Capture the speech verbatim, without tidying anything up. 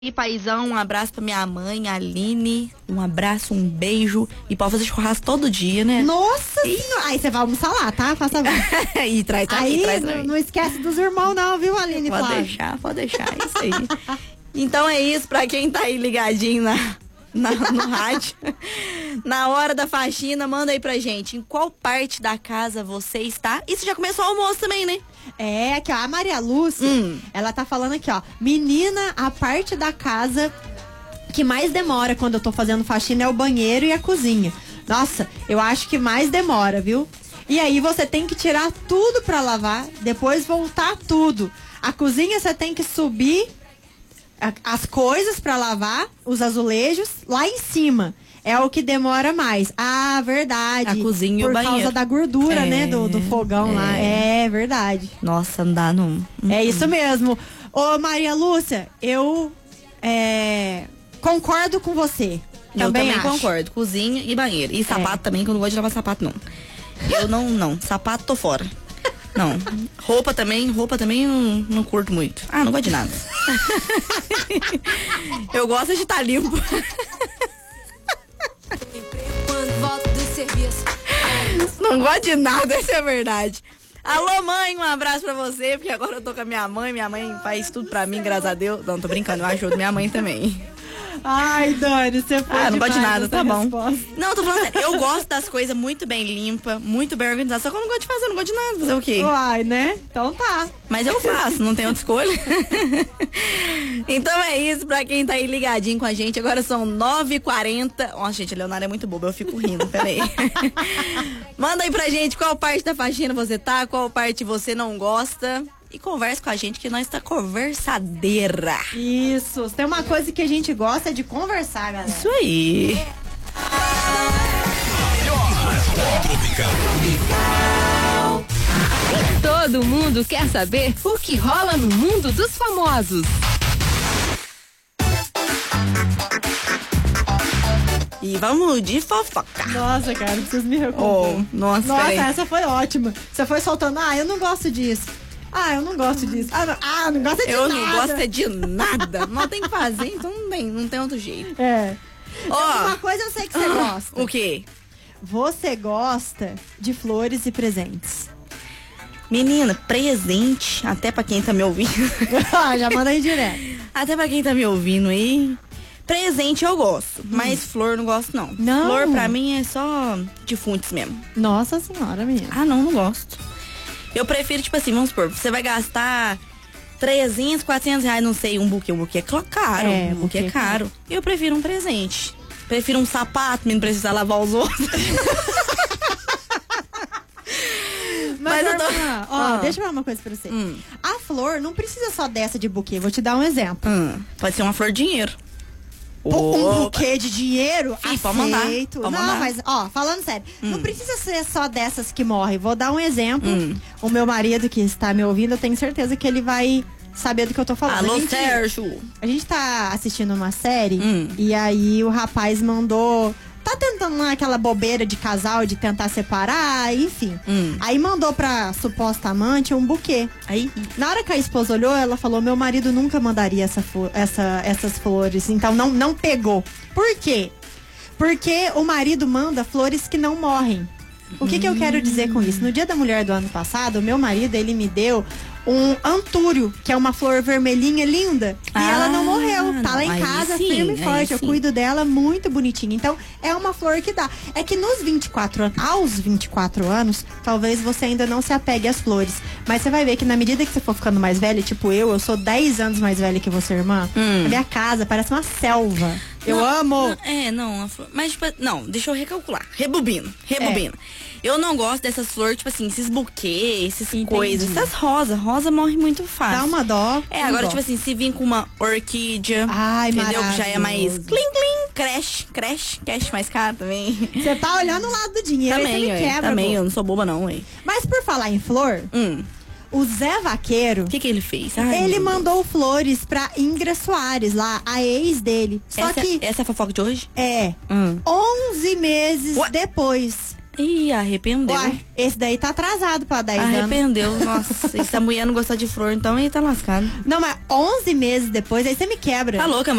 E paizão, um abraço pra minha mãe, a Aline. Um abraço, um beijo. E pode fazer churrasco todo dia, né? Nossa senhora! Aí você vai almoçar lá, tá? Faça E traz também, aí, traz não, também. não esquece dos irmãos não, viu, Aline? Pode Flávio? deixar, pode deixar, é isso aí. Então é isso, pra quem tá aí ligadinho na, na, no rádio. Na hora da faxina, manda aí pra gente. Em qual parte da casa você está? E você já começou o almoço também, né? É, aqui ó, a Maria Lúcia, Hum. ela tá falando aqui, ó. Menina, a parte da casa que mais demora quando eu tô fazendo faxina é o banheiro e a cozinha. Nossa, eu acho que mais demora, viu? E aí você tem que tirar tudo pra lavar, depois voltar tudo. A cozinha você tem que subir a- as coisas pra lavar, os azulejos, lá em cima. É o que demora mais. Ah, verdade. A cozinha e Por o banheiro. causa da gordura, É, né, do, do fogão é. lá. É verdade. Nossa, não dá não. É isso mesmo. Ô, Maria Lúcia, eu é, concordo com você. Eu também acho. concordo. Cozinha e banheiro. E sapato também, que eu não gosto de lavar sapato, não. Eu não, não. Sapato, tô fora. Não. Roupa também, roupa também eu não, não curto muito. Ah, não gosto de nada. Eu gosto de estar limpo. Não gosto de nada, essa é a verdade. Alô, mãe, um abraço pra você, porque agora eu tô com a minha mãe. Minha mãe faz tudo pra mim, graças a Deus. Não, tô brincando, eu ajudo minha mãe também. Ai, Dani, você foi Ah, não gosto de demais nada, nessa tá bom. resposta. Não, tô falando sério. Eu gosto das coisas muito bem limpas, muito bem organizadas. Só que eu não gosto de fazer, eu não gosto de nada. Fazer o quê? Uai, né? Então tá. Mas eu faço, não tem outra escolha. Então é isso, pra quem tá aí ligadinho com a gente. Agora são nove e quarenta. Ó, gente, a Leonardo é muito boba, eu fico rindo, peraí. Manda aí pra gente qual parte da faxina você tá, qual parte você não gosta. E conversa com a gente que nós tá conversadeira. Isso. Tem uma coisa que a gente gosta é de conversar, galera. Isso aí. Todo mundo quer saber o que rola no mundo dos famosos. E vamos de fofoca. Nossa, cara, vocês me Oh, recompõem. nossa, Nossa, peraí. essa foi ótima. Você foi soltando, ah, eu não gosto disso. Ah, eu não gosto disso. Ah, não, ah, não gosto de Eu nada. não gosto é de nada. Não tem que fazer, então não tem, não tem outro jeito. É. Ó, Uma coisa eu sei que você gosta. o quê? Você gosta de flores e presentes. Menina, presente, até pra quem tá me ouvindo. Ah, já manda aí direto. Até pra quem tá me ouvindo aí. Presente eu gosto, mas flor não gosto não. Não? Flor pra mim é só defuntos mesmo. Nossa senhora, menina. Ah, não, não gosto. Eu prefiro, tipo assim, vamos supor, você vai gastar trezentos, quatrocentos reais, não sei, um buquê. Um buquê é caro, É, um buquê é buquê é caro. Eu prefiro um presente. Prefiro um sapato, não precisa lavar os outros. Mas, Mas eu tô- irmã, ó, Ah. deixa eu falar uma coisa pra você. Hum. A flor não precisa só dessa de buquê. Vou te dar um exemplo. Hum, pode ser uma flor de dinheiro. Um Opa. buquê de dinheiro, Sim, pode mandar, aceito. pode Não, mandar. mas, ó, falando sério, não Hum. precisa ser só dessas que morrem. Vou dar um exemplo. Hum. O meu marido que está me ouvindo, eu tenho certeza que ele vai saber do que eu tô falando. Alô, a, gente, Sérgio. a gente tá assistindo uma série Hum. e aí o rapaz mandou... Tá tentando lá aquela bobeira de casal, de tentar separar, enfim. Hum. Aí mandou pra suposta amante um buquê. Aí, Na hora que a esposa olhou, ela falou: meu marido nunca mandaria essa, flo- essa- essas flores. Então não, não pegou. Por quê? Porque o marido manda flores que não morrem. O que, que eu quero dizer com isso? No Dia da Mulher do ano passado, o meu marido, ele me deu um antúrio, que é uma flor vermelhinha linda. E Ah, ela não morreu. Tá lá em aí casa, sim, firme e aí forte. Eu sim. cuido dela muito bonitinha. Então, é uma flor que dá. É que nos vinte e quatro anos, aos vinte e quatro anos, talvez você ainda não se apegue às flores. Mas você vai ver que na medida que você for ficando mais velha, tipo eu, eu sou dez anos mais velha que você, irmã. Hum. A minha casa parece uma selva. Eu Não, amo. não, é, não, a flor, mas tipo, não, deixa eu recalcular. Rebobino, rebobino. Eu não gosto dessas flores, tipo assim, esses buquês, essas Entendi. coisas. Essas rosas, rosa morre muito fácil. Dá uma dó. É, um agora, dó. tipo assim, se vir com uma orquídea, Ai, entendeu? Que já é mais maravilhoso. clim, clim, creche, creche, creche mais caro também. Você tá olhando o lado do dinheiro e você Também, me ué, quebra. também, pô. eu não sou boba não, ué. Mas por falar em flor, Hum, o Zé Vaqueiro, o que que ele fez? Ai, ele meu mandou flores pra Ingra Soares, lá, a ex dele. Deus. Só essa, que essa é a fofoca de hoje? é Hum. onze meses Ué? depois. Ih, arrependeu. Uai, esse daí tá atrasado pra dez anos. Arrependeu. Nossa, e se a mulher não gostar de flor, então aí tá lascado. Não, mas onze meses depois, aí você me quebra. Tá louca,